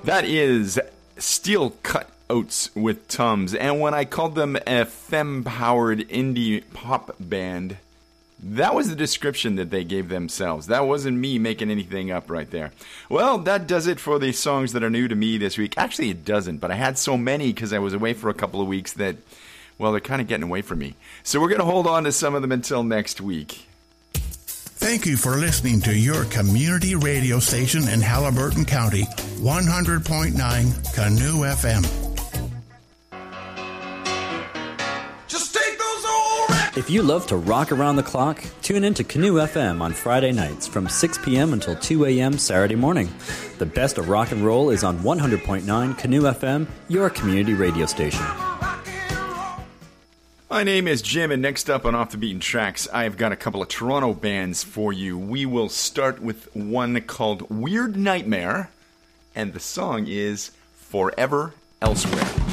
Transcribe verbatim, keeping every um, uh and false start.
That is Steel Cut Oats with Tums. And when I called them a femme-powered indie pop band, that was the description that they gave themselves. That wasn't me making anything up right there. Well, that does it for the songs that are new to me this week. Actually, it doesn't, but I had so many because I was away for a couple of weeks that, well, they're kind of getting away from me. So we're going to hold on to some of them until next week. Thank you for listening to your community radio station in Halliburton County, one hundred point nine Canoe F M. Just take those old records. If you love to rock around the clock, tune in to Canoe F M on Friday nights from six p.m. until two a.m. Saturday morning. The best of rock and roll is on one hundred point nine Canoe F M, your community radio station. My name is Jim, and next up on Off the Beaten Tracks, I've got a couple of Toronto bands for you. We will start with one called Weird Nightmare, and the song is Forever Elsewhere.